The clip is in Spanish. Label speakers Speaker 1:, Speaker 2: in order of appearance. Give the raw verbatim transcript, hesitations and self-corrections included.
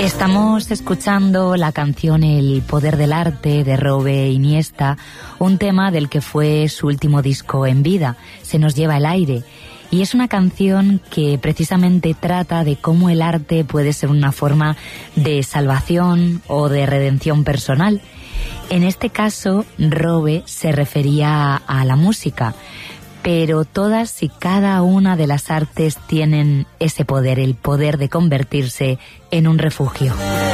Speaker 1: Estamos escuchando la canción El poder del arte de Robe Iniesta, un tema del que fue su último disco en vida, Se nos lleva el aire. Y es una canción que precisamente trata de cómo el arte puede ser una forma de salvación o de redención personal. En este caso, Robe se refería a la música, pero todas y cada una de las artes tienen ese poder, el poder de convertirse en un refugio.